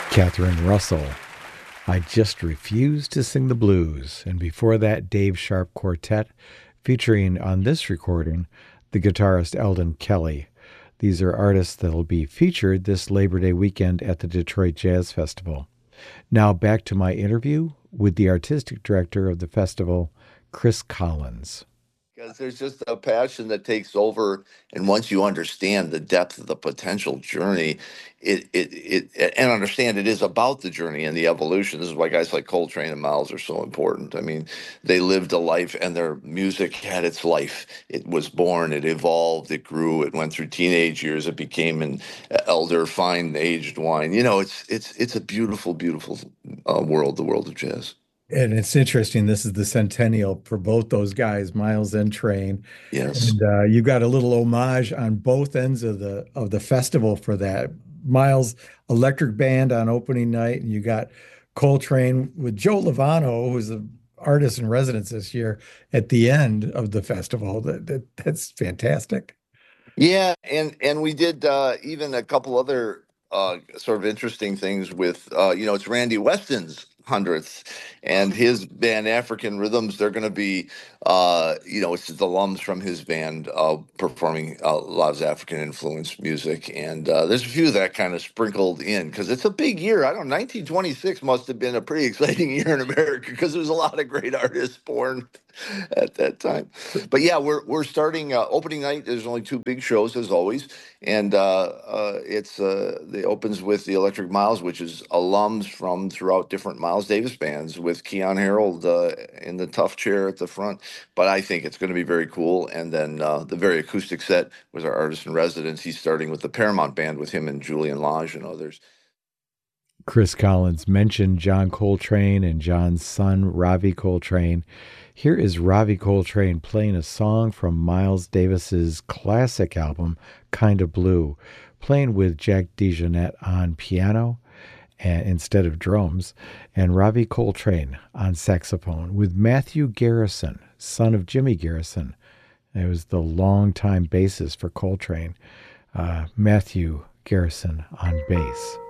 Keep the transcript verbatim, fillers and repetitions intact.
Catherine Russell, I Just Refuse to Sing the Blues. And before that, Dave Sharp Quartet, featuring on this recording the guitarist Eldon Kelly. These are artists that will be featured this Labor Day weekend at the Detroit Jazz Festival. Now back to my interview with the artistic director of the festival, Chris Collins. Because there's just a passion that takes over, and once you understand the depth of the potential journey, it it it and understand it is about the journey and the evolution. This is why guys like Coltrane and Miles are so important. I mean, they lived a life, and their music had its life. It was born, it evolved, it grew, it went through teenage years, it became an elder, fine aged wine. You know, it's it's it's a beautiful, beautiful uh, world, the world of jazz. And it's interesting. This is the centennial for both those guys, Miles and Train. Yes. And uh, you got a little homage on both ends of the of the festival for that. Miles Electric Band on opening night, and you got Coltrane with Joe Lovano, who's an artist in residence this year, at the end of the festival. That, that that's fantastic. Yeah, and and we did uh, even a couple other uh, sort of interesting things with uh, you know, it's Randy Weston's hundredth, and his band African Rhythms. They're going to be uh, you know, it's the alums from his band uh, performing uh, a lot of African influenced music, and uh, there's a few of that kind of sprinkled in because it's a big year. I don't know, nineteen twenty-six must have been a pretty exciting year in America because there's a lot of great artists born at that time. But yeah, we're we're starting uh, opening night. There's only two big shows as always, and uh, uh, it's uh, it opens with the Electric Miles, which is alums from throughout different Miles Davis bands, with Keon Harold uh, in the tough chair at the front. But I think it's going to be very cool. And then uh, the very acoustic set was our artist in residence. He's starting with the Paramount Band with him and Julian Lage and others. Chris Collins mentioned John Coltrane and John's son, Ravi Coltrane. Here is Ravi Coltrane playing a song from Miles Davis's classic album, Kind of Blue, playing with Jack DeJohnette on piano and, instead of drums, and Ravi Coltrane on saxophone with Matthew Garrison, son of Jimmy Garrison. It was the longtime bassist for Coltrane. Uh, Matthew Garrison on bass.